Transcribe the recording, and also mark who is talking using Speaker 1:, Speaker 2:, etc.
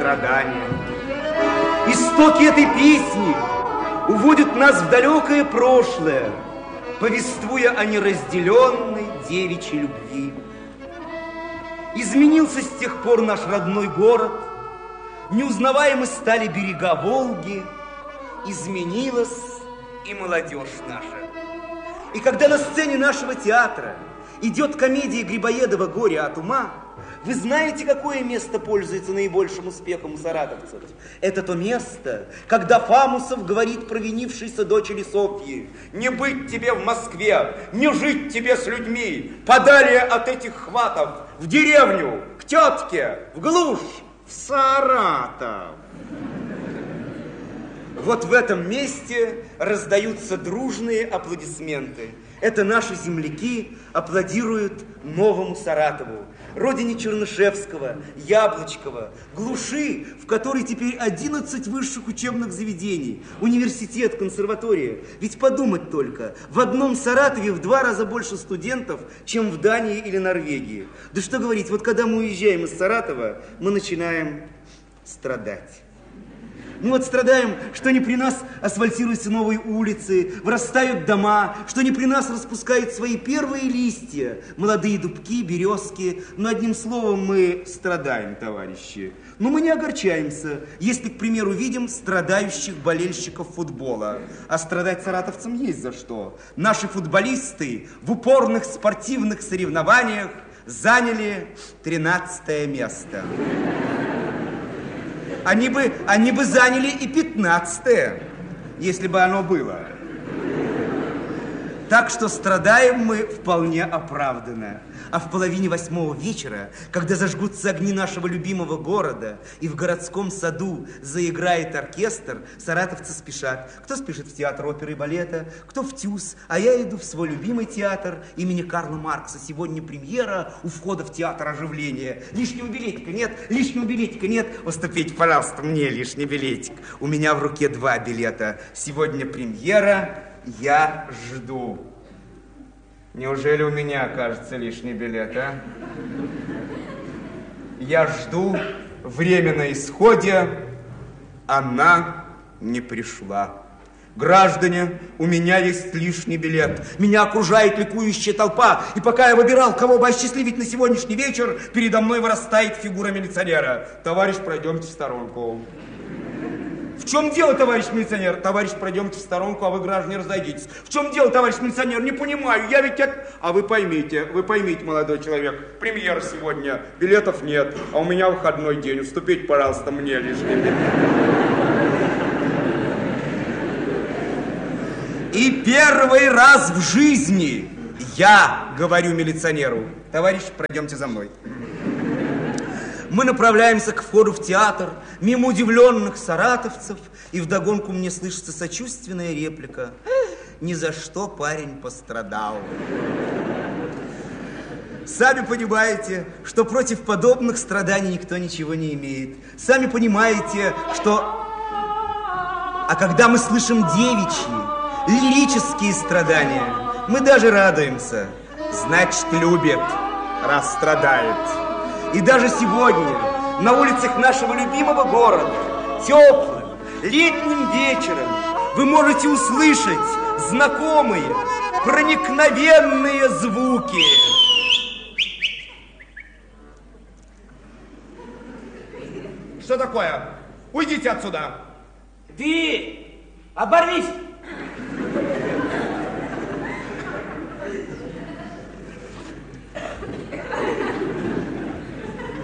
Speaker 1: страдания. Истоки этой песни уводят нас в далекое прошлое, повествуя о неразделенной девичьей любви. Изменился с тех пор наш родной город, неузнаваемы стали берега Волги, изменилась и молодежь наша. И когда на сцене нашего театра идет комедия Грибоедова «Горе от ума», вы знаете, какое место пользуется наибольшим успехом у саратовцев? Это то место, когда Фамусов говорит провинившейся дочери Софьи: «Не быть тебе в Москве, не жить тебе с людьми, подалее от этих хватов, в деревню, к тетке, в глушь, в Саратов». Вот в этом месте раздаются дружные аплодисменты. Это наши земляки аплодируют новому Саратову, родине Чернышевского, Яблочкова, глуши, в которой теперь 11 высших учебных заведений, университет, консерватория. Ведь подумать только, в одном Саратове в 2 раза больше студентов, чем в Дании или Норвегии. Да что говорить, вот когда мы уезжаем из Саратова, мы начинаем страдать. Мы вот страдаем, что не при нас асфальтируются новые улицы, вырастают дома, что не при нас распускают свои первые листья, молодые дубки, березки. Но одним словом мы страдаем, товарищи. Но мы не огорчаемся, если, к примеру, видим страдающих болельщиков футбола. А страдать саратовцам есть за что. Наши футболисты в упорных спортивных соревнованиях заняли 13 место. Они бы заняли и 15-е, если бы оно было. Так что страдаем мы вполне оправданно. А в половине 8 вечера, когда зажгутся огни нашего любимого города, и в городском саду заиграет оркестр, саратовцы спешат. Кто спешит в театр оперы и балета, кто в ТЮЗ, а я иду в свой любимый театр имени Карла Маркса. Сегодня премьера, у входа в театр оживление. Лишнего билетика нет, лишнего билетика нет. Уступите, пожалуйста, мне лишний билетик. У меня в руке 2 билета. Сегодня премьера, я жду. Неужели у меня окажется лишний билет, а? Я жду, время на исходе, она не пришла. Граждане, у меня есть лишний билет. Меня окружает ликующая толпа. И пока я выбирал, кого бы осчастливить на сегодняшний вечер, передо мной вырастает фигура милиционера. Товарищ, пройдемте в сторонку. В чем дело, товарищ милиционер? Товарищ, пройдемте в сторонку, а вы, граждане, разойдитесь. В чем дело, товарищ милиционер? Не понимаю, я ведь... А вы поймите, молодой человек, премьера сегодня, билетов нет, а у меня выходной день. Уступите, пожалуйста, мне лишний билет. И первый раз в жизни я говорю милиционеру: товарищ, пройдемте за мной. Мы направляемся к входу в театр, мимо удивленных саратовцев, и вдогонку мне слышится сочувственная реплика: ни за что парень пострадал. Сами понимаете, что против подобных страданий никто ничего не имеет. Сами понимаете, что... А когда мы слышим девичьи, лирические страдания, мы даже радуемся. Значит, любит, раз страдает. И даже сегодня на улицах нашего любимого города теплым летним вечером вы можете услышать знакомые, проникновенные звуки. Что такое? Уйдите отсюда.
Speaker 2: Ты оборвись.